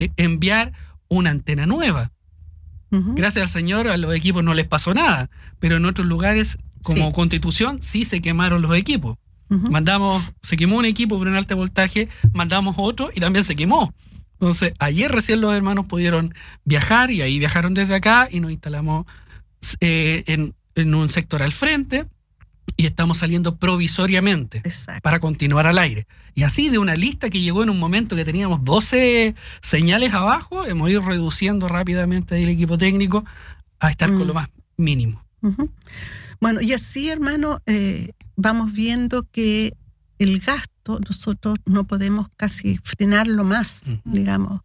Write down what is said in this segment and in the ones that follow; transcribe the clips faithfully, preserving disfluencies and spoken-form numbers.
enviar una antena nueva. Uh-huh. Gracias al Señor a los equipos no les pasó nada, pero en otros lugares, como sí. Constitución, sí se quemaron los equipos. Uh-huh. Mandamos, se quemó un equipo por un alto voltaje, mandamos otro y también se quemó. Entonces, ayer recién los hermanos pudieron viajar y ahí viajaron desde acá y nos instalamos eh, en, en un sector al frente y estamos saliendo provisoriamente. Exacto. Para continuar al aire. Y así, de una lista que llegó en un momento que teníamos doce señales abajo, hemos ido reduciendo rápidamente el equipo técnico a estar uh-huh. con lo más mínimo. Uh-huh. Bueno, y así, hermano, eh, vamos viendo que el gasto nosotros no podemos casi frenarlo más, uh-huh. digamos.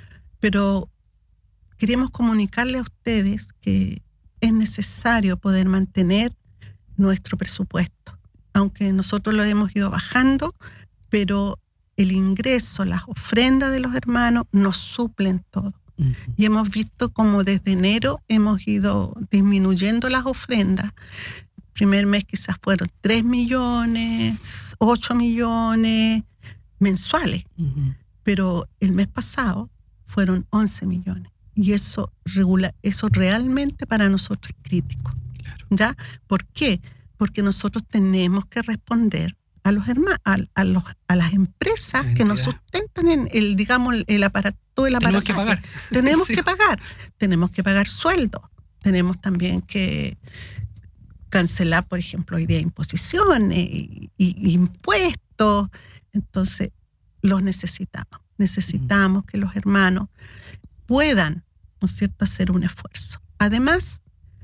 Pero queremos comunicarle a ustedes que es necesario poder mantener nuestro presupuesto. Aunque nosotros lo hemos ido bajando, pero el ingreso, las ofrendas de los hermanos nos suplen todo. Uh-huh. Y hemos visto como desde enero hemos ido disminuyendo las ofrendas. El primer mes quizás fueron tres millones, ocho millones mensuales. Uh-huh. Pero el mes pasado fueron once millones. Y eso, regula, eso realmente para nosotros es crítico. Claro. ¿Ya? ¿Por qué? Porque nosotros tenemos que responder a los hermanos, a, a, los, a las empresas que nos sustentan en el, digamos, el aparato, el aparato. Tenemos que pagar. Tenemos sí. que pagar. Tenemos que pagar sueldos. Tenemos también que cancelar, por ejemplo, hoy día imposiciones y, y impuestos. Entonces, los necesitamos. Necesitamos mm. que los hermanos puedan, ¿no es cierto?, hacer un esfuerzo. Además,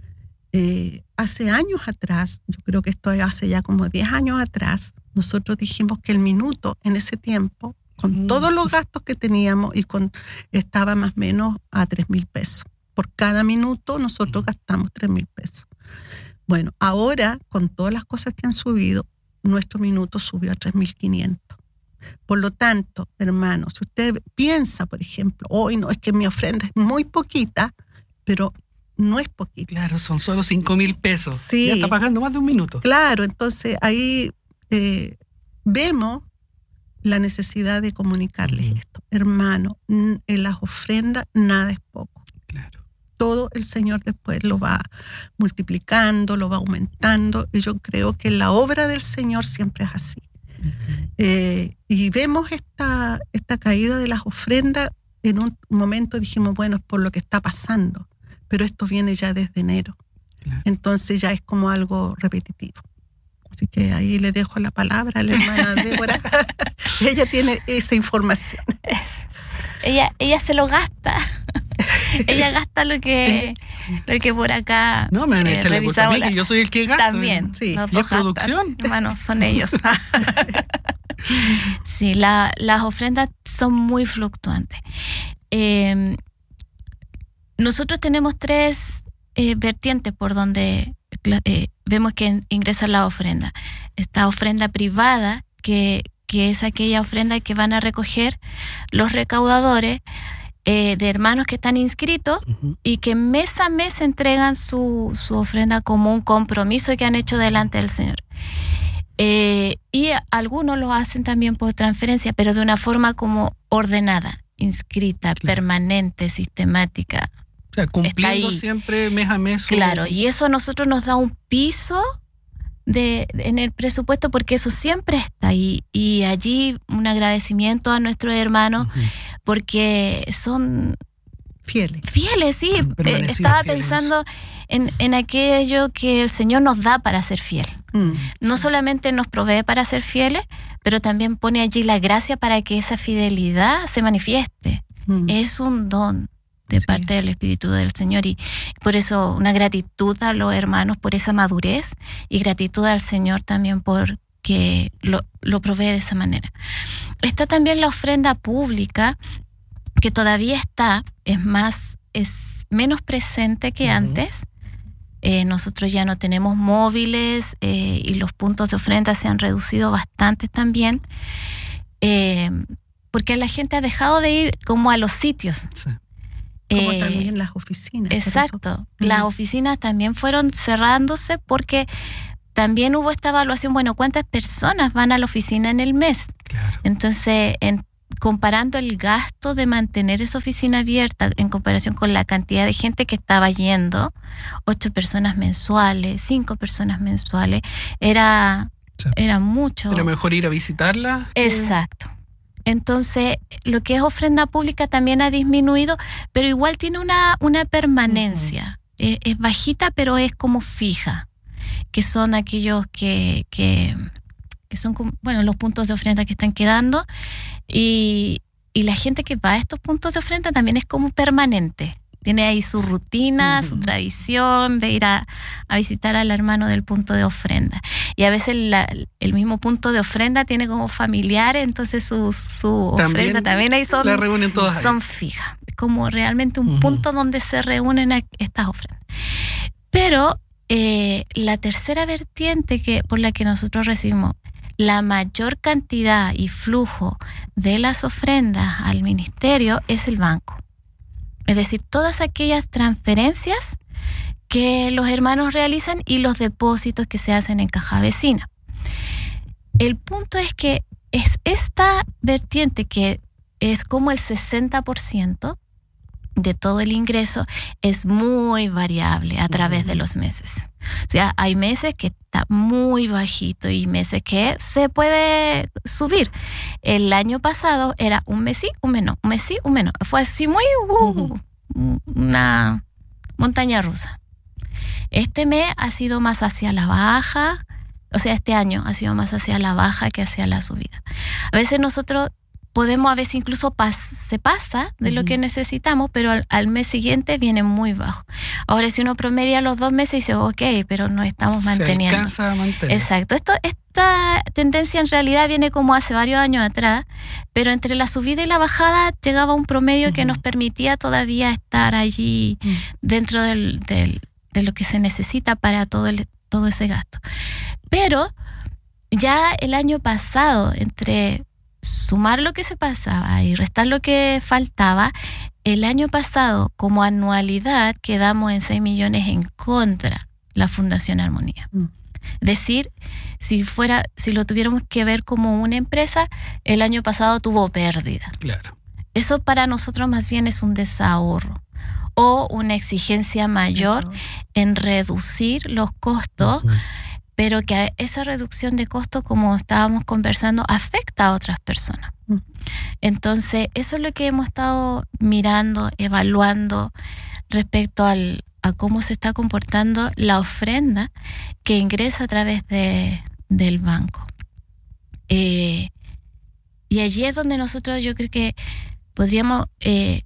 eh, hace años atrás, yo creo que esto hace ya como diez años atrás, nosotros dijimos que el minuto en ese tiempo, con mm. todos los gastos que teníamos, y con estaba más o menos a tres mil pesos. Por cada minuto nosotros mm. gastamos tres mil pesos. Bueno, ahora, con todas las cosas que han subido, nuestro minuto subió a tres mil quinientos. Por lo tanto, hermanos, si usted piensa, por ejemplo, hoy no, es que mi ofrenda es muy poquita, pero no es poquita. Claro, son solo cinco mil pesos. Sí. Ya está pagando más de un minuto. Claro, entonces ahí eh, vemos la necesidad de comunicarles uh-huh. esto. Hermano, en las ofrendas nada es poco. Claro. Todo el Señor después lo va multiplicando, lo va aumentando, y yo creo que la obra del Señor siempre es así. Uh-huh. Eh, y vemos esta, esta caída de las ofrendas. En un momento dijimos, bueno, es por lo que está pasando, pero esto viene ya desde enero. Claro. Entonces ya es como algo repetitivo. Así que ahí le dejo la palabra a la hermana Débora. Ella tiene esa información. Ella, ella se lo gasta. Ella gasta lo que, lo que por acá no, me han eh, hecho la culpa a mí, que yo soy el que gasta. También, sí. los ¿Y es producción? Hermano, son ellos. Sí, la, las ofrendas son muy fluctuantes. Eh, nosotros tenemos tres eh, vertientes por donde eh, vemos que ingresa la ofrenda. Esta ofrenda privada, que, que es aquella ofrenda que van a recoger los recaudadores eh, de hermanos que están inscritos uh-huh. y que mes a mes entregan su, su ofrenda como un compromiso que han hecho delante del Señor. Eh, y algunos lo hacen también por transferencia, pero de una forma como ordenada, inscrita, claro. permanente, sistemática. O sea, cumpliendo siempre mes a mes. Claro, y eso a nosotros nos da un piso de, de, en el presupuesto, porque eso siempre está ahí. Y allí un agradecimiento a nuestros hermanos, uh-huh. porque son fieles. Fieles, sí. Eh, estaba fieles. pensando en, en aquello que el Señor nos da para ser fiel. Mm, no sí. solamente nos provee para ser fieles, pero también pone allí la gracia para que esa fidelidad se manifieste. Mm. Es un don de sí. parte del Espíritu del Señor, y por eso una gratitud a los hermanos por esa madurez, y gratitud al Señor también por que lo, lo provee de esa manera. Está también la ofrenda pública, que todavía está, es más, es menos presente que uh-huh. antes. Eh, nosotros ya no tenemos móviles eh, y los puntos de ofrenda se han reducido bastante también, eh, porque la gente ha dejado de ir como a los sitios. Sí. Como eh, también las oficinas. Exacto. Las uh-huh. oficinas también fueron cerrándose, porque también hubo esta evaluación, bueno, ¿cuántas personas van a la oficina en el mes? Claro. Entonces, en comparando el gasto de mantener esa oficina abierta en comparación con la cantidad de gente que estaba yendo, ocho personas mensuales, cinco personas mensuales, era, sí. era mucho. Era mejor ir a visitarla. Que... Exacto. Entonces, lo que es ofrenda pública también ha disminuido, pero igual tiene una, una permanencia. Uh-huh. Es, es bajita, pero es como fija, que son aquellos que, que, que son, bueno, los puntos de ofrenda que están quedando. Y, y la gente que va a estos puntos de ofrenda también es como permanente. Tiene ahí su rutina, uh-huh. su tradición de ir a, a visitar al hermano del punto de ofrenda. Y a veces la, el mismo punto de ofrenda tiene como familiares, entonces su, su también ofrenda también ahí son, la reúnen todas son ahí. fijas. Es como realmente un uh-huh. punto donde se reúnen estas ofrendas. Pero eh, la tercera vertiente que, por la que nosotros recibimos la mayor cantidad y flujo de las ofrendas al ministerio es el banco. Es decir, todas aquellas transferencias que los hermanos realizan y los depósitos que se hacen en caja vecina. El punto es que es esta vertiente que es como el sesenta por ciento de todo el ingreso, es muy variable a través de los meses. O sea, hay meses que está muy bajito y meses que se puede subir. El año pasado era un mes sí, un mes no, un mes sí, un mes no. Fue así muy uh, uh-huh. una montaña rusa. Este mes ha sido más hacia la baja, o sea, este año ha sido más hacia la baja que hacia la subida. A veces nosotros podemos, a veces incluso pas, se pasa de uh-huh. lo que necesitamos, pero al, al mes siguiente viene muy bajo. Ahora, si uno promedia los dos meses, dice, ok, pero nos estamos manteniendo. Se alcanza a mantener. Exacto. Esto, esta tendencia en realidad viene como hace varios años atrás, pero entre la subida y la bajada llegaba un promedio uh-huh. que nos permitía todavía estar allí uh-huh. dentro del, del, de lo que se necesita para todo, el, todo ese gasto. Pero ya el año pasado, entre sumar lo que se pasaba y restar lo que faltaba, el año pasado como anualidad quedamos en seis millones en contra la Fundación Armonía. Mm. Es decir, si fuera, si lo tuviéramos que ver como una empresa, el año pasado tuvo pérdida. Claro. Eso para nosotros más bien es un desahorro o una exigencia mayor claro. en reducir los costos, uh-huh. pero que esa reducción de costos, como estábamos conversando, afecta a otras personas. Mm. Entonces, eso es lo que hemos estado mirando, evaluando respecto al, a cómo se está comportando la ofrenda que ingresa a través de, del banco. Eh, y allí es donde nosotros, yo creo que podríamos eh,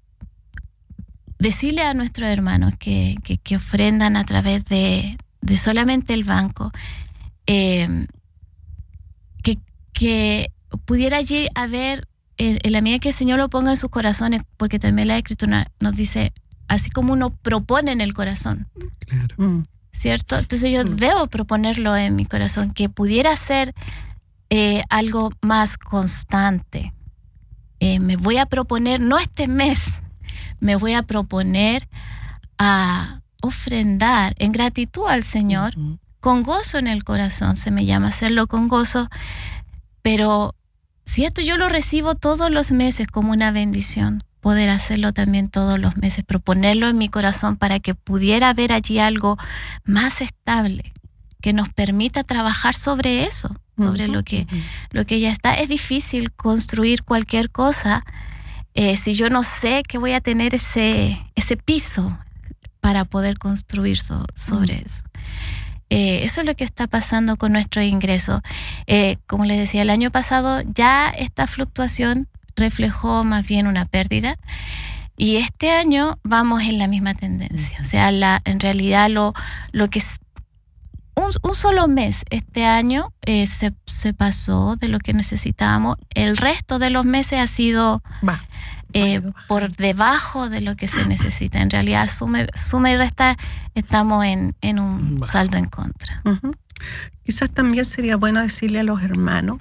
decirle a nuestros hermanos que, que, que ofrendan a través de de solamente el banco, eh, que, que pudiera allí haber, en, en la medida que el Señor lo ponga en sus corazones, porque también la Escritura nos dice, así como uno propone en el corazón, claro. mm. ¿cierto? Entonces yo mm. debo proponerlo en mi corazón, que pudiera ser eh, algo más constante. Eh, me voy a proponer, no este mes, me voy a proponer a ofrendar en gratitud al Señor, uh-huh. con gozo en el corazón, se me llama hacerlo con gozo, pero si esto yo lo recibo todos los meses como una bendición, poder hacerlo también todos los meses, proponerlo en mi corazón para que pudiera haber allí algo más estable, que nos permita trabajar sobre eso, sobre uh-huh. lo que, uh-huh. lo que ya está. Es difícil construir cualquier cosa eh, si yo no sé que voy a tener ese, ese piso para poder construir so, sobre mm. eso. Eh, eso es lo que está pasando con nuestros ingresos. Eh, como les decía, el año pasado ya esta fluctuación reflejó más bien una pérdida y este año vamos en la misma tendencia. Mm. O sea, la, en realidad lo, lo que es un, un solo mes este año eh, se, se pasó de lo que necesitábamos. El resto de los meses ha sido... Va. Eh, por debajo de lo que se necesita. En realidad, suma, suma y resta, estamos en, en un bueno. saldo en contra. Uh-huh. Quizás también sería bueno decirle a los hermanos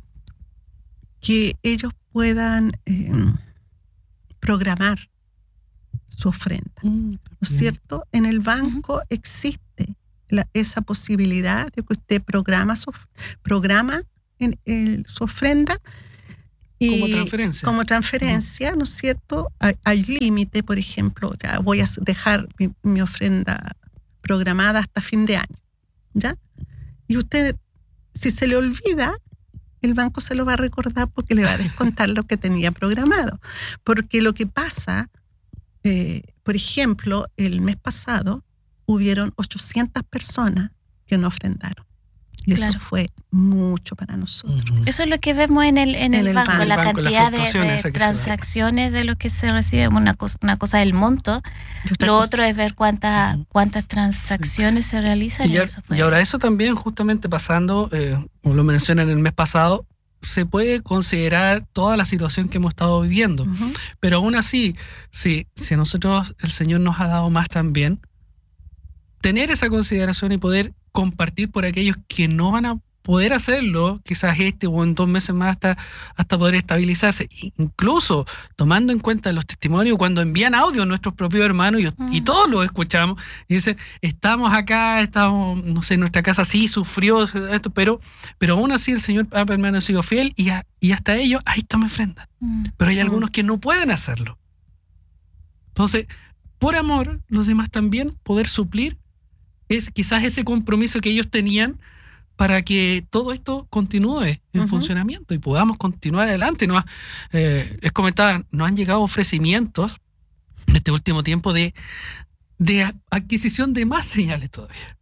que ellos puedan eh, programar su ofrenda. Uh-huh. ¿No es cierto? En el banco uh-huh. existe la, esa posibilidad de que usted programa su, programa en el, su ofrenda Y como transferencia. Como transferencia, ¿no es cierto? Hay, hay límite, por ejemplo, ya voy a dejar mi, mi ofrenda programada hasta fin de año, ¿ya? Y usted, si se le olvida, el banco se lo va a recordar porque le va a descontar lo que tenía programado. Porque lo que pasa, eh, por ejemplo, el mes pasado hubieron ochocientas personas que no ofrendaron. Y claro. Eso fue mucho para nosotros. Uh-huh. Eso es lo que vemos en el, en en el, el banco, banco, la banco, cantidad de, de transacciones de lo que se recibe. Una cosa, una cosa es el monto, lo cosa. Otro es ver cuántas, uh-huh. cuántas transacciones sí. se realizan. Y, y, ya, eso fue. y ahora eso también justamente pasando, eh, como lo mencionan el mes pasado, se puede considerar toda la situación que hemos estado viviendo. Uh-huh. Pero aún así, si, si a nosotros el Señor nos ha dado más también, tener esa consideración y poder compartir por aquellos que no van a poder hacerlo, quizás este o en dos meses más hasta, hasta poder estabilizarse. Incluso tomando en cuenta los testimonios, cuando envían audio a nuestros propios hermanos y, mm. y todos los escuchamos y dicen, estamos acá, estamos, no sé, nuestra casa sí sufrió esto, pero, pero aún así el Señor ha permanecido fiel y, a, y hasta ellos, ahí está mi ofrenda. Mm. Pero hay algunos que no pueden hacerlo. Entonces, por amor, los demás también poder suplir es quizás ese compromiso que ellos tenían para que todo esto continúe en uh-huh. funcionamiento y podamos continuar adelante. Nos, eh, les comentaba, nos han llegado ofrecimientos en este último tiempo de, de adquisición de más señales todavía.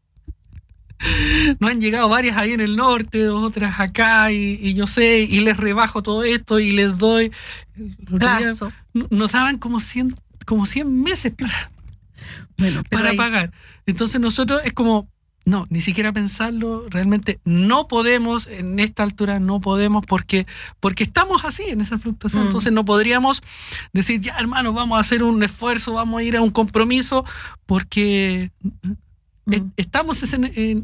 Nos han llegado varias ahí en el norte, otras acá, y, y yo sé, y les rebajo todo esto y les doy. Plazo. Nos daban como cien, como cien meses para, bueno, para ahí... pagar. Entonces nosotros es como, no, ni siquiera pensarlo, realmente no podemos en esta altura, no podemos porque, porque estamos así en esa fluctuación. Mm. Entonces no podríamos decir, ya hermano, vamos a hacer un esfuerzo, vamos a ir a un compromiso, porque mm. es, estamos en, en,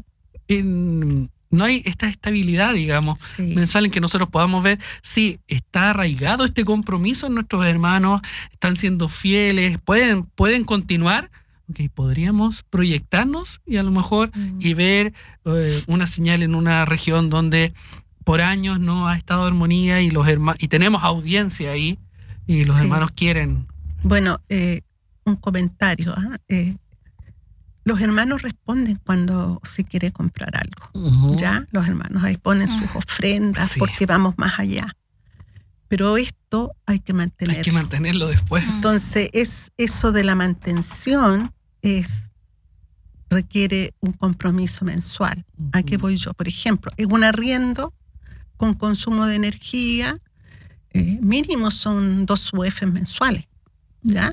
en, no hay esta estabilidad, digamos, sí. mensual en que nosotros podamos ver si está arraigado este compromiso en nuestros hermanos, están siendo fieles, pueden, pueden continuar. Okay, podríamos proyectarnos y a lo mejor mm. y ver eh, una señal en una región donde por años no ha estado armonía y los hermanos y tenemos audiencia ahí y los sí. hermanos quieren. Bueno, eh, un comentario. ¿eh? Eh, los hermanos responden cuando se quiere comprar algo. Uh-huh. Ya, los hermanos ahí ponen sus ofrendas sí. porque vamos más allá. Pero esto hay que mantenerlo. Hay que mantenerlo después. Entonces, es eso de la mantención. Es, requiere un compromiso mensual. Uh-huh. ¿A qué voy yo? Por ejemplo, en un arriendo con consumo de energía, eh, mínimo son dos U F mensuales, ¿ya?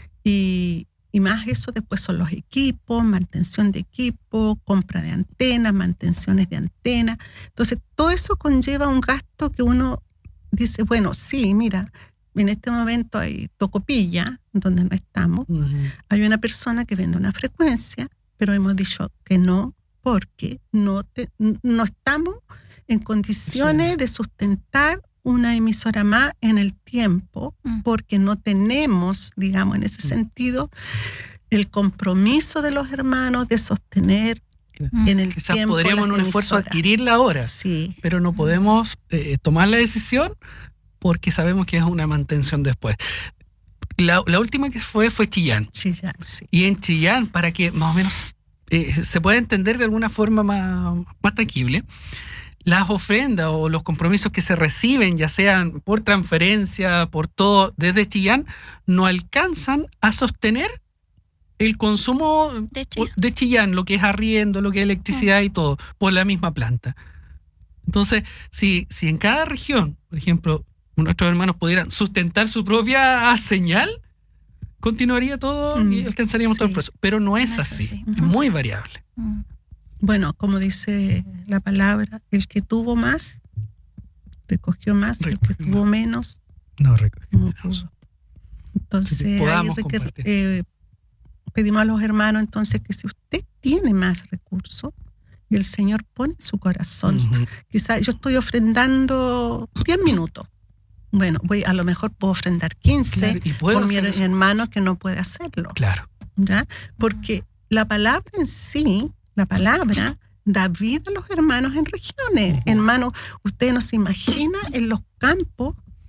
Y, y más eso después son los equipos, mantención de equipo, compra de antenas, mantenciones de antenas. Entonces, todo eso conlleva un gasto que uno dice, bueno, sí, mira, en este momento hay Tocopilla, donde no estamos. Uh-huh. Hay una persona que vende una frecuencia, pero hemos dicho que no, porque no, te, no estamos en condiciones sí. de sustentar una emisora más en el tiempo, uh-huh. porque no tenemos, digamos, en ese uh-huh. sentido, el compromiso de los hermanos de sostener uh-huh. en el Quizás tiempo. Podríamos en un esfuerzo adquirirla ahora, sí. pero no podemos eh, tomar la decisión porque sabemos que es una mantención después. La, la última que fue fue Chillán. Chillán, sí. Y en Chillán, para que más o menos eh, se pueda entender de alguna forma más, más tangible, las ofrendas o los compromisos que se reciben, ya sean por transferencia, por todo, desde Chillán, no alcanzan a sostener el consumo de Chillán, de Chillán, lo que es arriendo, lo que es electricidad mm. y todo, por la misma planta. Entonces, si, si en cada región, por ejemplo, nuestros hermanos pudieran sustentar su propia señal, continuaría todo mm, y alcanzaríamos sí. todo el proceso. Pero no es no así, es, así. Uh-huh. Es muy variable. Uh-huh. Bueno, como dice la palabra, el que tuvo más, recogió más, recogió el que tuvo menos, no recogió menos. Entonces, ahí requer, eh, pedimos a los hermanos entonces que si usted tiene más recursos, y el Señor pone en su corazón, uh-huh. quizás yo estoy ofrendando diez minutos. Bueno, voy, a lo mejor puedo ofrendar quince claro, por mi eso? hermano que no puede hacerlo. Claro. ¿Ya? Porque la palabra en sí, la palabra da vida a los hermanos en regiones. Uh-huh. Hermanos, ustedes no se imaginan en los campos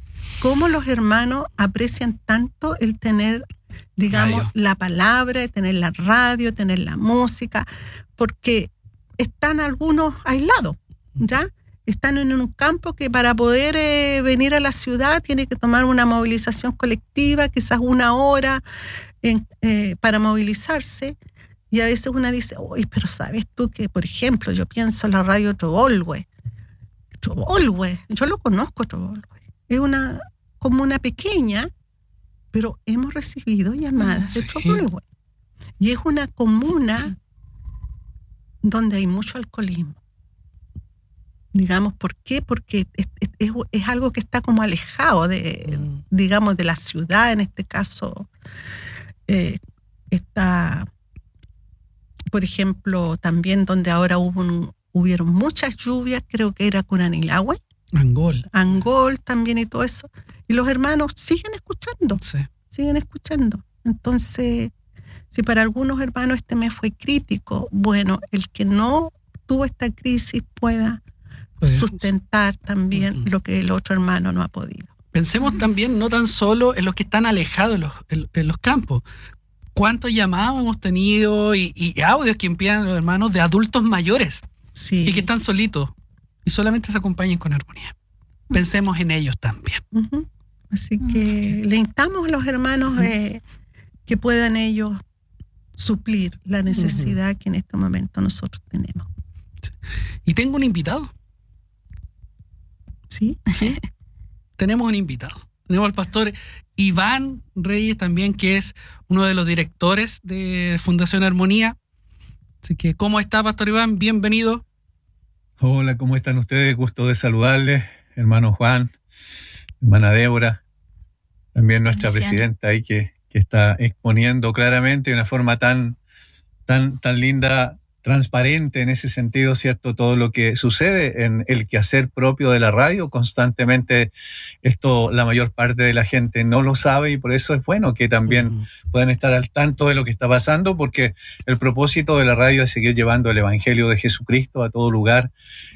cómo los hermanos aprecian tanto el tener, digamos, radio. La palabra, tener la radio, tener la música, porque están algunos aislados, ¿ya? Están en un campo que para poder eh, venir a la ciudad tiene que tomar una movilización colectiva, quizás una hora en, eh, para movilizarse. Y a veces una dice, uy, pero sabes tú que, por ejemplo, yo pienso en la radio Trobolwe. Trobolwe, yo lo conozco, Trobolwe. Es una comuna pequeña, pero hemos recibido llamadas sí. de Trobolwe. Y es una comuna donde hay mucho alcoholismo. Digamos, ¿por qué? Porque es, es, es algo que está como alejado de, mm. digamos, de la ciudad. En este caso, eh, está, por ejemplo, también donde ahora hubo un, hubieron muchas lluvias, creo que era Curanilahue. Angol. Angol también y todo eso. Y los hermanos siguen escuchando. Sí. Siguen escuchando. Entonces, si para algunos hermanos este mes fue crítico, bueno, el que no tuvo esta crisis pueda sustentar también uh-huh. lo que el otro hermano no ha podido. Pensemos también no tan solo en los que están alejados en los, en, en los campos. ¿Cuántos llamados hemos tenido y, y audios que envían los hermanos de adultos mayores sí. y que están solitos y solamente se acompañan con armonía? Pensemos en ellos también. Uh-huh. Así que uh-huh. le instamos a los hermanos uh-huh. eh, que puedan ellos suplir la necesidad uh-huh. que en este momento nosotros tenemos. Sí. Y tengo un invitado. ¿Sí? ¿Sí? Tenemos un invitado. Tenemos al pastor Iván Reyes también, que es uno de los directores de Fundación Armonía. Así que, ¿cómo está, pastor Iván? Bienvenido. Hola, ¿cómo están ustedes? Gusto de saludarles, hermano Juan, hermana Débora, también nuestra Gracias. presidenta ahí que, que está exponiendo claramente de una forma tan, tan, tan linda, transparente en ese sentido, ¿cierto? Todo lo que sucede en el quehacer propio de la radio. Constantemente esto la mayor parte de la gente no lo sabe y por eso es bueno que también uh-huh. puedan estar al tanto de lo que está pasando, porque el propósito de la radio es seguir llevando el Evangelio de Jesucristo a todo lugar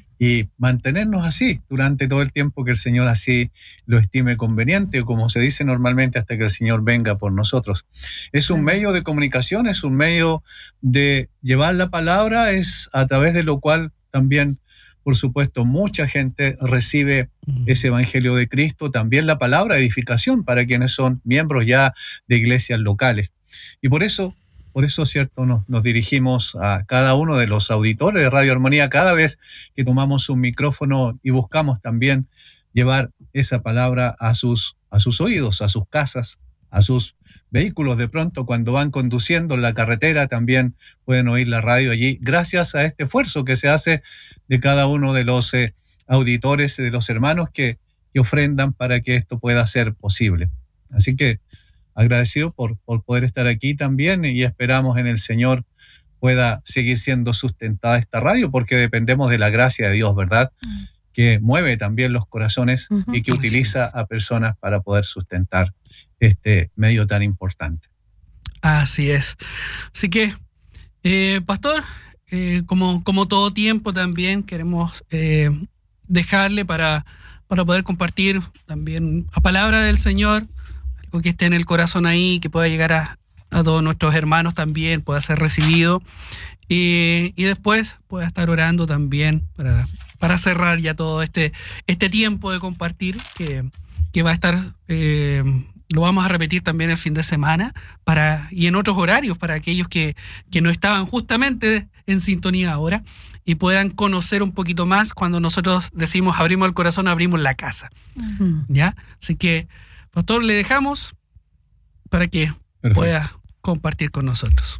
y mantenernos así durante todo el tiempo que el Señor así lo estime conveniente, o como se dice normalmente, hasta que el Señor venga por nosotros. Es un medio de comunicación, es un medio de llevar la palabra, es a través de lo cual también, por supuesto, mucha gente recibe ese Evangelio de Cristo, también la palabra de edificación para quienes son miembros ya de iglesias locales. Y por eso, Por eso, cierto, nos, nos dirigimos a cada uno de los auditores de Radio Armonía cada vez que tomamos un micrófono y buscamos también llevar esa palabra a sus, a sus oídos, a sus casas, a sus vehículos. De pronto, cuando van conduciendo en la carretera, también pueden oír la radio allí, gracias a este esfuerzo que se hace de cada uno de los eh, auditores, de los hermanos que, que ofrendan para que esto pueda ser posible. Así que agradecido por, por poder estar aquí también y esperamos en el Señor pueda seguir siendo sustentada esta radio, porque dependemos de la gracia de Dios, ¿verdad? Mm. Que mueve también los corazones uh-huh. y que utiliza a personas para poder sustentar este medio tan importante. Así es. Así que, eh, pastor, eh, como, como todo tiempo también queremos eh, dejarle para, para poder compartir también la palabra del Señor, algo que esté en el corazón ahí, que pueda llegar a, a todos nuestros hermanos también, pueda ser recibido y, y después pueda estar orando también para, para cerrar ya todo este, este tiempo de compartir que, que va a estar, eh, lo vamos a repetir también el fin de semana para, y en otros horarios para aquellos que, que no estaban justamente en sintonía ahora y puedan conocer un poquito más cuando nosotros decimos abrimos el corazón, abrimos la casa. Uh-huh. ¿Ya? Así que, pastor, le dejamos para que Perfecto. pueda compartir con nosotros.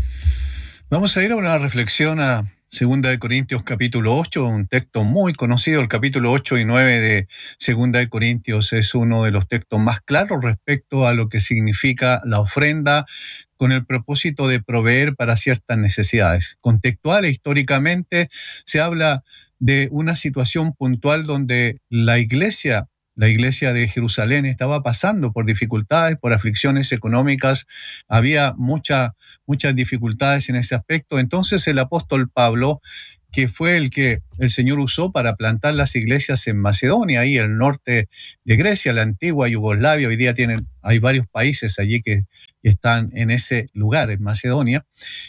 Vamos a ir a una reflexión a Segunda de Corintios capítulo ocho, un texto muy conocido. El capítulo ocho y nueve de Segunda de Corintios es uno de los textos más claros respecto a lo que significa la ofrenda con el propósito de proveer para ciertas necesidades. Contextual e históricamente se habla de una situación puntual donde la iglesia La iglesia de Jerusalén estaba pasando por dificultades, por aflicciones económicas, había mucha, muchas dificultades en ese aspecto. Entonces el apóstol Pablo que fue el que el Señor usó para plantar las iglesias en Macedonia, ahí el norte de Grecia, la antigua Yugoslavia. Hoy día tienen, hay varios países allí que están en ese lugar, en Macedonia.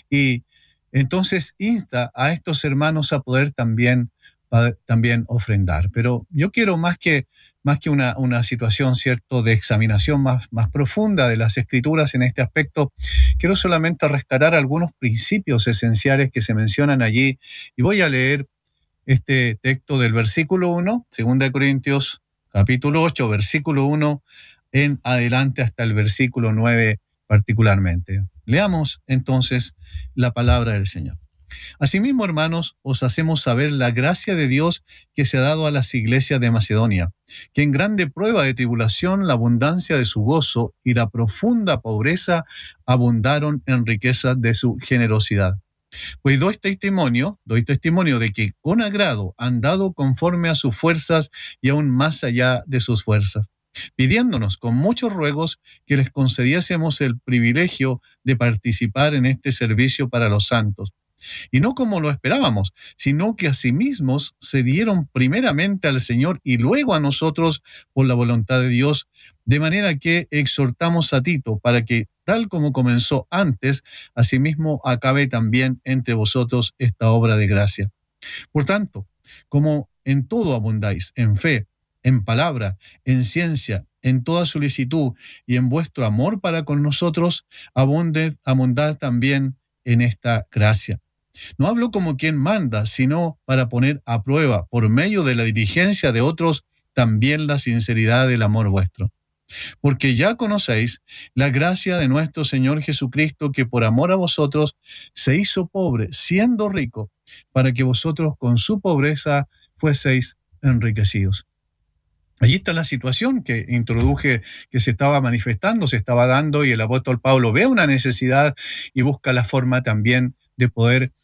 Y entonces insta a estos hermanos a poder también, a, también ofrendar. Pero yo quiero más que, más que una, una situación, ¿cierto?, de examinación más, más profunda de las Escrituras en este aspecto, quiero solamente rescatar algunos principios esenciales que se mencionan allí. Y voy a leer este texto del versículo uno, segunda de Corintios, capítulo ocho, versículo uno, en adelante hasta el versículo nueve particularmente. Leamos entonces la palabra del Señor. Asimismo, hermanos, os hacemos saber la gracia de Dios que se ha dado a las iglesias de Macedonia, que en grande prueba de tribulación la abundancia de su gozo y la profunda pobreza abundaron en riquezas de su generosidad. Pues doy testimonio, doy testimonio de que con agrado han dado conforme a sus fuerzas y aún más allá de sus fuerzas, pidiéndonos con muchos ruegos que les concediésemos el privilegio de participar en este servicio para los santos. Y no como lo esperábamos, sino que asimismo se dieron primeramente al Señor y luego a nosotros por la voluntad de Dios, de manera que exhortamos a Tito para que, tal como comenzó antes, asimismo acabe también entre vosotros esta obra de gracia. Por tanto, como en todo abundáis, en fe, en palabra, en ciencia, en toda solicitud y en vuestro amor para con nosotros, abundad, abundad también en esta gracia. No hablo como quien manda, sino para poner a prueba, por medio de la diligencia de otros, también la sinceridad del amor vuestro. Porque ya conocéis la gracia de nuestro Señor Jesucristo, que por amor a vosotros se hizo pobre, siendo rico, para que vosotros con su pobreza fueseis enriquecidos. Allí está la situación que introduje, que se estaba manifestando, se estaba dando, y el apóstol Pablo ve una necesidad y busca la forma también de poder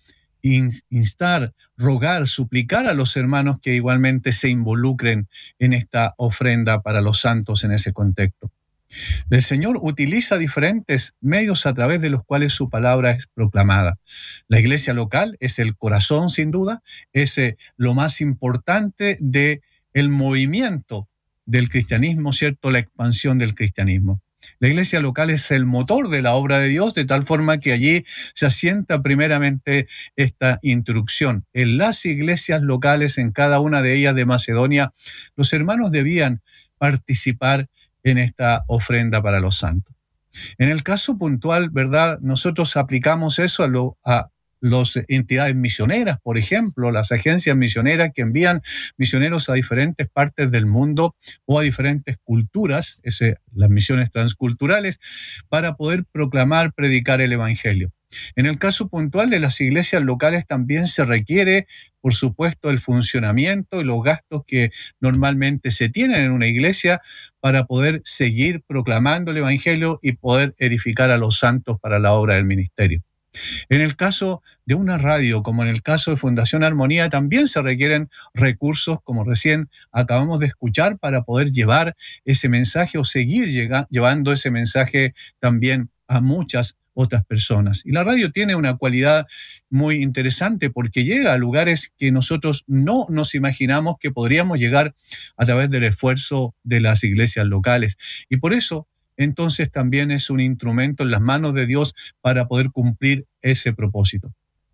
instar, rogar, suplicar a los hermanos que igualmente se involucren en esta ofrenda para los santos en ese contexto. El Señor utiliza diferentes medios a través de los cuales su palabra es proclamada. La iglesia local es el corazón, sin duda, es lo más importante del movimiento del cristianismo, ¿cierto? La expansión del cristianismo. La iglesia local es el motor de la obra de Dios, de tal forma que allí se asienta primeramente esta instrucción. En las iglesias locales, en cada una de ellas de Macedonia, los hermanos debían participar en esta ofrenda para los santos. En el caso puntual, ¿verdad?, nosotros aplicamos eso a, lo, a las entidades misioneras, por ejemplo, las agencias misioneras que envían misioneros a diferentes partes del mundo o a diferentes culturas, ese, las misiones transculturales, para poder proclamar, predicar el evangelio. En el caso puntual de las iglesias locales también se requiere, por supuesto, el funcionamiento y los gastos que normalmente se tienen en una iglesia para poder seguir proclamando el evangelio y poder edificar a los santos para la obra del ministerio. En el caso de una radio, como en el caso de Fundación Armonía, también se requieren recursos, como recién acabamos de escuchar, para poder llevar ese mensaje o seguir llega, llevando ese mensaje también a muchas otras personas. Y la radio tiene una cualidad muy interesante porque llega a lugares que nosotros no nos imaginamos que podríamos llegar a través del esfuerzo de las iglesias locales. Y por eso, entonces también es un instrumento en las manos de Dios para poder cumplir ese propósito.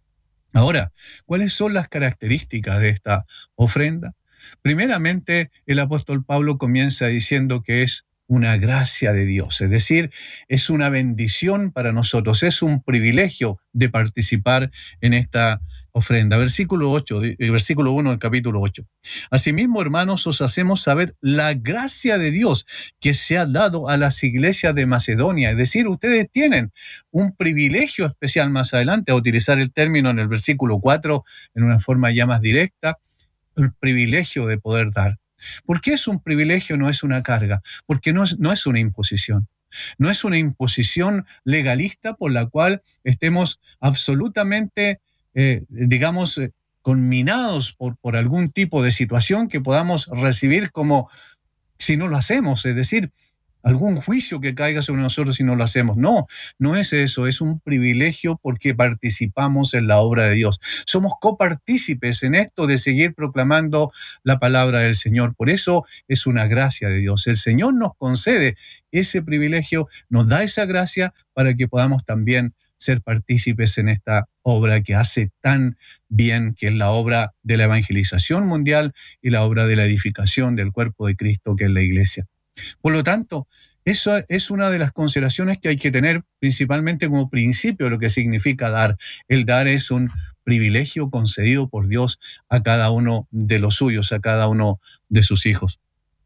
Ahora, ¿cuáles son las características de esta ofrenda? Primeramente, el apóstol Pablo comienza diciendo que es una gracia de Dios, es decir, es una bendición para nosotros, es un privilegio de participar en esta ofrenda. Versículo ocho, versículo uno del capítulo ocho. Asimismo, hermanos, os hacemos saber la gracia de Dios que se ha dado a las iglesias de Macedonia. Es decir, ustedes tienen un privilegio especial más adelante, a utilizar el término en el versículo cuatro en una forma ya más directa, el privilegio de poder dar. ¿Por qué es un privilegio, no es una carga? Porque no es, no es una imposición. No es una imposición legalista por la cual estemos absolutamente Eh, digamos, eh, conminados por, por algún tipo de situación que podamos recibir como si no lo hacemos. Es decir, algún juicio que caiga sobre nosotros si no lo hacemos. No, no es eso, es un privilegio porque participamos en la obra de Dios. Somos copartícipes en esto de seguir proclamando la palabra del Señor. Por eso es una gracia de Dios. El Señor nos concede ese privilegio, nos da esa gracia para que podamos también ser partícipes en esta obra que hace tan bien, que es la obra de la evangelización mundial y la obra de la edificación del cuerpo de Cristo, que es la iglesia. Por lo tanto, eso es una de las consideraciones que hay que tener principalmente como principio de lo que significa dar. El dar es un privilegio concedido por Dios a cada uno de los suyos, a cada uno de sus hijos.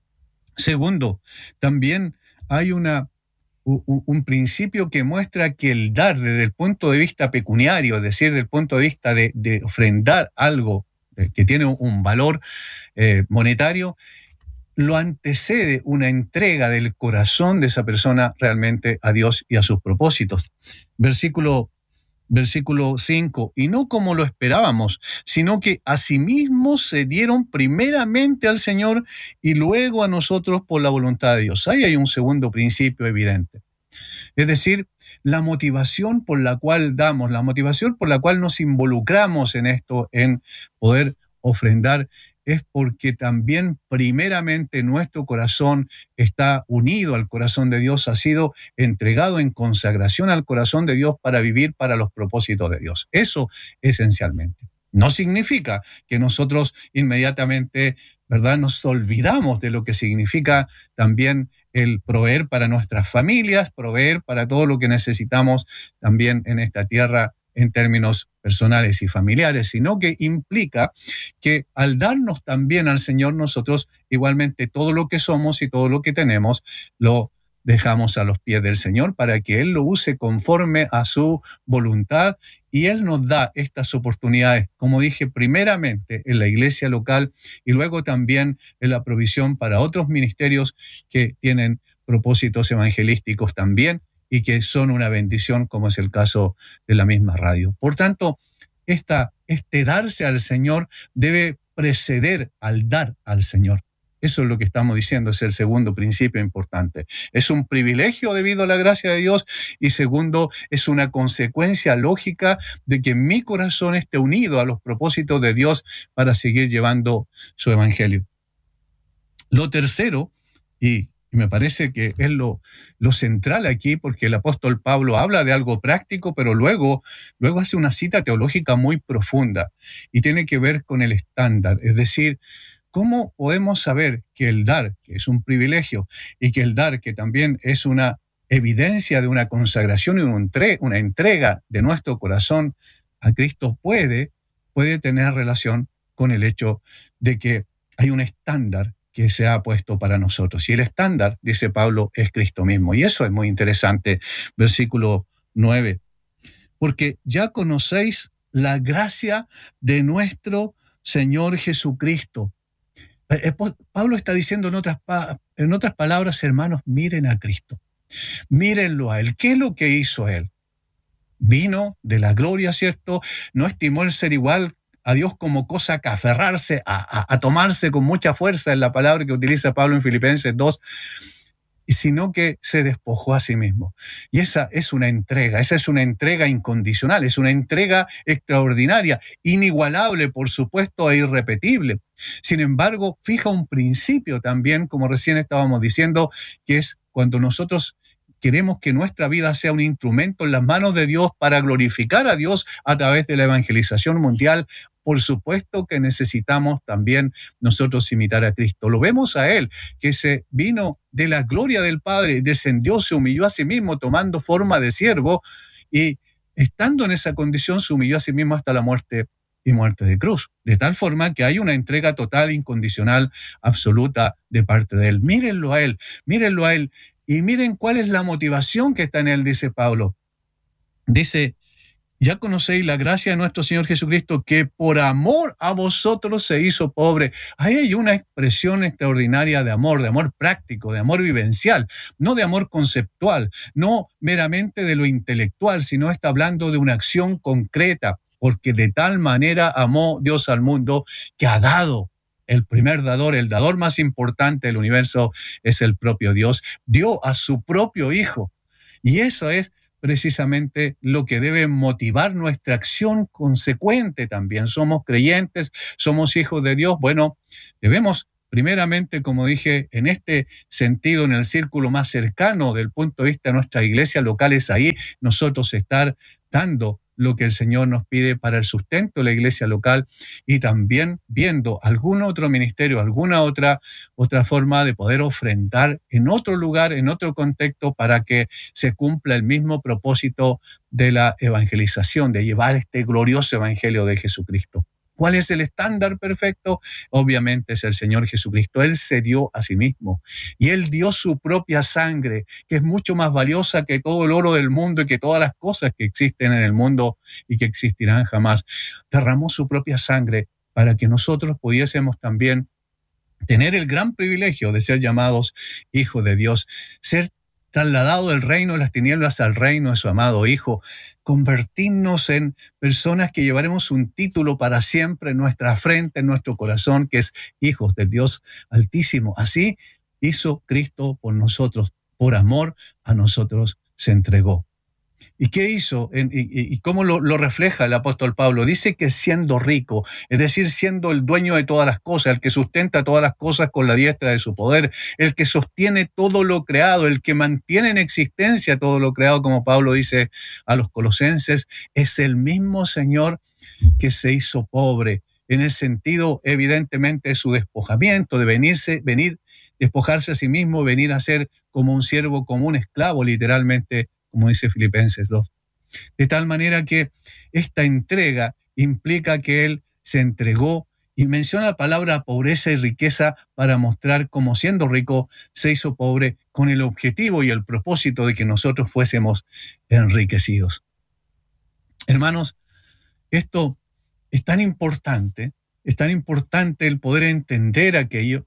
Segundo, también hay una, un, un principio que muestra que el dar desde el punto de vista pecuniario, es decir, desde el punto de vista de, de ofrendar algo que tiene un valor eh, monetario, lo antecede una entrega del corazón de esa persona realmente a Dios y a sus propósitos. Versículo, versículo cinco, y no como lo esperábamos, sino que asimismo se dieron primeramente al Señor y luego a nosotros por la voluntad de Dios. Ahí hay un segundo principio evidente. Es decir, la motivación por la cual damos, la motivación por la cual nos involucramos en esto, en poder ofrendar, es porque también primeramente nuestro corazón está unido al corazón de Dios, ha sido entregado en consagración al corazón de Dios para vivir para los propósitos de Dios. Eso esencialmente. No significa que nosotros inmediatamente, ¿verdad?, nos olvidamos de lo que significa también el proveer para nuestras familias, proveer para todo lo que necesitamos también en esta tierra en términos personales y familiares, sino que implica que al darnos también al Señor, nosotros igualmente todo lo que somos y todo lo que tenemos lo dejamos a los pies del Señor para que Él lo use conforme a su voluntad, y Él nos da estas oportunidades, como dije, primeramente en la iglesia local y luego también en la provisión para otros ministerios que tienen propósitos evangelísticos también, y que son una bendición, como es el caso de la misma radio. Por tanto, esta, este darse al Señor debe preceder al dar al Señor. Eso es lo que estamos diciendo, es el segundo principio importante. Es un privilegio debido a la gracia de Dios, y segundo, es una consecuencia lógica de que mi corazón esté unido a los propósitos de Dios para seguir llevando su evangelio. Lo tercero, y Y me parece que es lo, lo central aquí, porque el apóstol Pablo habla de algo práctico, pero luego, luego hace una cita teológica muy profunda y tiene que ver con el estándar. Es decir, ¿cómo podemos saber que el dar, que es un privilegio, y que el dar, que también es una evidencia de una consagración y una entrega de nuestro corazón a Cristo, puede, puede tener relación con el hecho de que hay un estándar que se ha puesto para nosotros? Y el estándar, dice Pablo, es Cristo mismo. Y eso es muy interesante. Versículo nueve. Porque ya conocéis la gracia de nuestro Señor Jesucristo. Pablo está diciendo en otras, en otras palabras, hermanos, miren a Cristo. Mírenlo a Él. ¿Qué es lo que hizo Él? Vino de la gloria, ¿cierto? No estimó el ser igual a Dios como cosa que aferrarse, a, a, a tomarse con mucha fuerza, en la palabra que utiliza Pablo en Filipenses dos, sino que se despojó a sí mismo. Y esa es una entrega, esa es una entrega incondicional, es una entrega extraordinaria, inigualable, por supuesto, e irrepetible. Sin embargo, fija un principio también, como recién estábamos diciendo, que es cuando nosotros queremos que nuestra vida sea un instrumento en las manos de Dios para glorificar a Dios a través de la evangelización mundial. Por supuesto que necesitamos también nosotros imitar a Cristo. Lo vemos a Él, que se vino de la gloria del Padre, descendió, se humilló a sí mismo tomando forma de siervo, y estando en esa condición se humilló a sí mismo hasta la muerte y muerte de cruz. De tal forma que hay una entrega total, incondicional, absoluta de parte de Él. Mírenlo a Él, mírenlo a Él. Y miren cuál es la motivación que está en Él, dice Pablo. Dice, ya conocéis la gracia de nuestro Señor Jesucristo, que por amor a vosotros se hizo pobre. Ahí hay una expresión extraordinaria de amor, de amor práctico, de amor vivencial, no de amor conceptual, no meramente de lo intelectual, sino está hablando de una acción concreta, porque de tal manera amó Dios al mundo que ha dado el primer dador, el dador más importante del universo es el propio Dios, dio a su propio Hijo. Y eso es precisamente lo que debe motivar nuestra acción consecuente también. Somos creyentes, somos hijos de Dios. Bueno, debemos primeramente, como dije, en este sentido, en el círculo más cercano del punto de vista de nuestras iglesias locales, ahí nosotros estar dando lo que el Señor nos pide para el sustento de la iglesia local y también viendo algún otro ministerio, alguna otra, otra forma de poder ofrendar en otro lugar, en otro contexto, para que se cumpla el mismo propósito de la evangelización, de llevar este glorioso evangelio de Jesucristo. ¿Cuál es el estándar perfecto? Obviamente es el Señor Jesucristo. Él se dio a sí mismo y Él dio su propia sangre, que es mucho más valiosa que todo el oro del mundo y que todas las cosas que existen en el mundo y que existirán jamás. Derramó su propia sangre para que nosotros pudiésemos también tener el gran privilegio de ser llamados hijos de Dios, ser trasladado del reino de las tinieblas al reino de su amado Hijo, convertirnos en personas que llevaremos un título para siempre en nuestra frente, en nuestro corazón, que es hijos del Dios Altísimo. Así hizo Cristo por nosotros, por amor a nosotros se entregó. ¿Y qué hizo? ¿Y, y, y cómo lo, lo refleja el apóstol Pablo? Dice que siendo rico, es decir, siendo el dueño de todas las cosas, el que sustenta todas las cosas con la diestra de su poder, el que sostiene todo lo creado, el que mantiene en existencia todo lo creado, como Pablo dice a los colosenses, es el mismo Señor que se hizo pobre, en el sentido evidentemente de su despojamiento, de venirse, venir, despojarse a sí mismo, venir a ser como un siervo, como un esclavo, literalmente, como dice Filipenses dos. De tal manera que esta entrega implica que Él se entregó y menciona la palabra pobreza y riqueza para mostrar cómo siendo rico se hizo pobre con el objetivo y el propósito de que nosotros fuésemos enriquecidos. Hermanos, esto es tan importante, es tan importante el poder entender aquello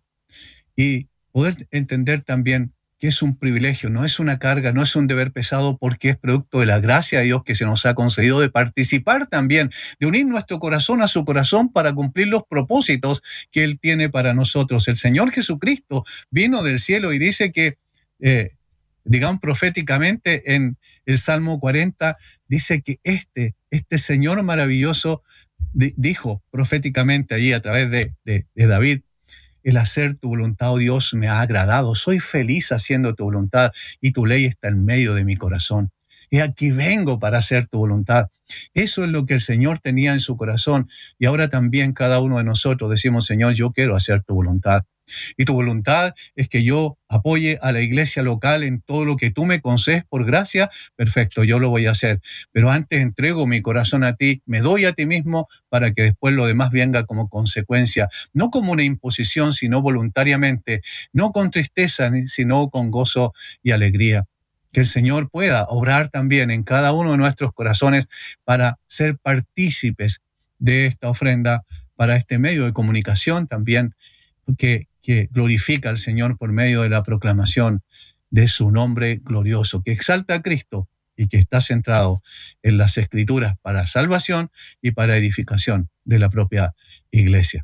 y poder entender también que es un privilegio, no es una carga, no es un deber pesado, porque es producto de la gracia de Dios que se nos ha concedido de participar también, de unir nuestro corazón a su corazón para cumplir los propósitos que Él tiene para nosotros. El Señor Jesucristo vino del cielo y dice que, eh, digamos proféticamente en el Salmo cuarenta, dice que este, este Señor maravilloso di, dijo proféticamente allí a través de, de, de David, el hacer tu voluntad, oh Dios, me ha agradado. Soy feliz haciendo tu voluntad y tu ley está en medio de mi corazón. Y aquí vengo para hacer tu voluntad. Eso es lo que el Señor tenía en su corazón. Y ahora también cada uno de nosotros decimos, Señor, yo quiero hacer tu voluntad. Y tu voluntad es que yo apoye a la iglesia local en todo lo que tú me concedes por gracia. Perfecto, yo lo voy a hacer. Pero antes entrego mi corazón a ti, me doy a ti mismo para que después lo demás venga como consecuencia. No como una imposición, sino voluntariamente. No con tristeza, sino con gozo y alegría. Que el Señor pueda obrar también en cada uno de nuestros corazones para ser partícipes de esta ofrenda, para este medio de comunicación también, que, que glorifica al Señor por medio de la proclamación de su nombre glorioso, que exalta a Cristo y que está centrado en las Escrituras para salvación y para edificación de la propia iglesia.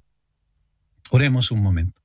Oremos un momento.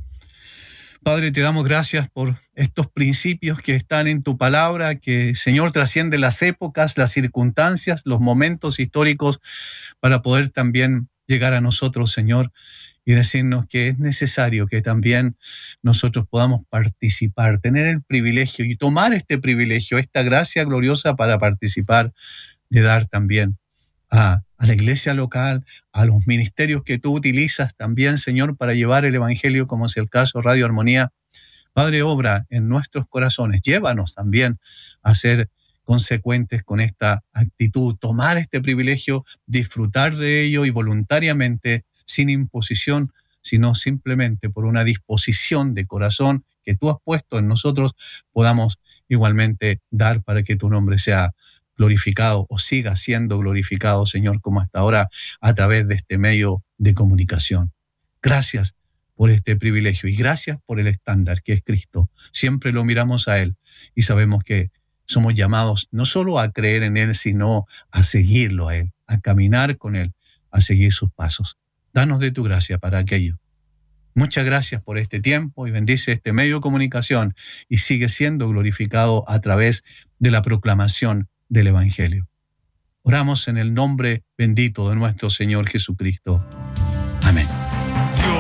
Padre, te damos gracias por estos principios que están en tu palabra, que, Señor, trasciende las épocas, las circunstancias, los momentos históricos, para poder también llegar a nosotros, Señor, y decirnos que es necesario que también nosotros podamos participar, tener el privilegio y tomar este privilegio, esta gracia gloriosa para participar, de dar también a, a la iglesia local, a los ministerios que tú utilizas también, Señor, para llevar el evangelio, como es el caso de Radio Armonía. Padre, obra en nuestros corazones, llévanos también a ser consecuentes con esta actitud, tomar este privilegio, disfrutar de ello y voluntariamente, sin imposición, sino simplemente por una disposición de corazón que tú has puesto en nosotros, podamos igualmente dar para que tu nombre sea glorificado o siga siendo glorificado, Señor, como hasta ahora a través de este medio de comunicación. Gracias por este privilegio y gracias por el estándar que es Cristo. Siempre lo miramos a Él y sabemos que somos llamados no solo a creer en Él, sino a seguirlo a Él, a caminar con Él, a seguir sus pasos. Danos de tu gracia para aquello Muchas gracias por este tiempo y bendice este medio de comunicación y sigue siendo glorificado a través de la proclamación del Evangelio. Oramos en el nombre bendito de nuestro Señor Jesucristo.